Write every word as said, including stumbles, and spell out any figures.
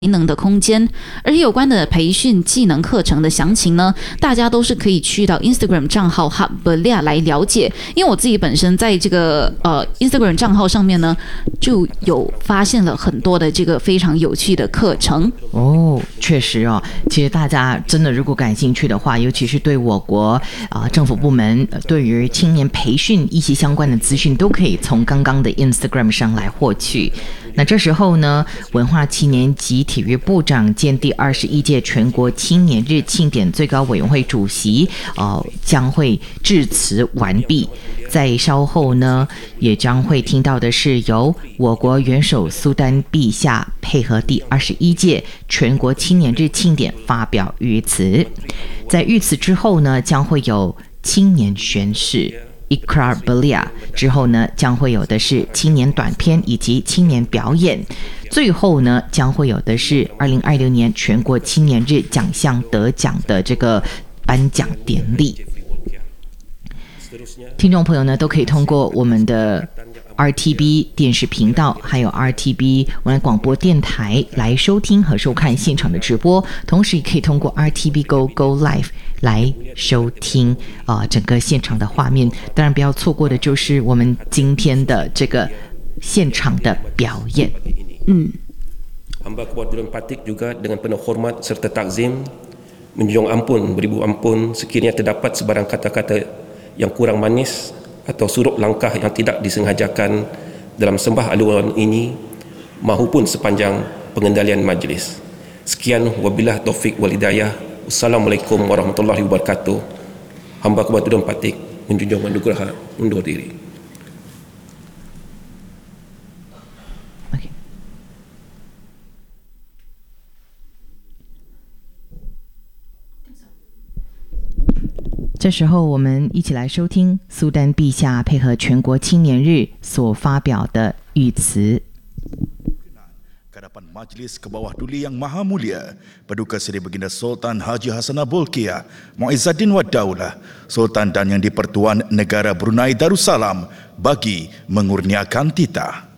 才能的空间。而有关的培训技能课程的详情呢，大家都是可以去到 Instagram 账号 Hub Belia 来了解。因为我自己本身在这个呃 Instagram 账号上面呢，就有发现了很多的这个非常有趣的课程。 哦，确实哦，其实大家真的如果感兴趣的话，尤其是对我国啊、呃、政府部门、呃、对于青年培训一些相关的资讯，都可以从刚刚的 Instagram 上来获取。那这时候呢，文化青年及体育部长兼第二十一届全国青年日庆典最高委员会主席呃将会致辞完毕。在稍后呢，也将会听到的是由我国元首苏丹陛下配合第二十一届全国青年日庆典发表谕词。在谕词之后呢，将会有青年宣誓Iqrar Belia 之后呢，将会有的是青年短片以及青年表演。最后呢，将会有的是二零二六年全国青年日奖项得奖的这个颁奖典礼。听众朋友呢，都可以通过我们的 R T B 电视频道还有 R T B 我们广播电台来收听和收看现场的直播，同时也可以通过 R T B Go Go Live 来收听呃整个现场的画面。当然不要错过的就是我们今天的这个现场的表演。嗯 Hamba kepada Dulun Patik juga dengan penuh hormat serta takzim menjunjung ampun beribu ampun sekiranya terdapat sebarang kata-kata yang kurang manis atau surut langkah yang tidak disengajakan dalam sembah aluan ini mahupun sepanjang pengendalian majlis. Sekian wabillah taufik wal hidayah. Assalamualaikum warahmatullahi wabarakatuh. Hamba kepada Dulun Patik menjunjung anugerah undur diri. Okay. 这时候我们一起来收听苏丹陛下配合全国青年日所发表的谕词。 Hadapan Majlis Kebawah Duli Yang Maha Mulia, Paduka Seri Baginda Sultan Haji Hassanah Bolkiah, Muizzaddin Wad Daulah, Sultan dan Yang di-Pertuan Negara Brunei Darussalam bagi mengurniakan titah.